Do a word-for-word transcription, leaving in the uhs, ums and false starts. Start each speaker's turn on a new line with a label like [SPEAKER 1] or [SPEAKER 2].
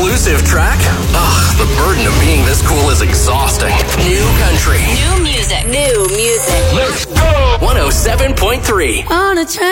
[SPEAKER 1] exclusive track? Ugh, the burden of being this cool is exhausting. New country.
[SPEAKER 2] New music. New music.
[SPEAKER 1] Let's go! one oh seven point three.
[SPEAKER 3] On a train.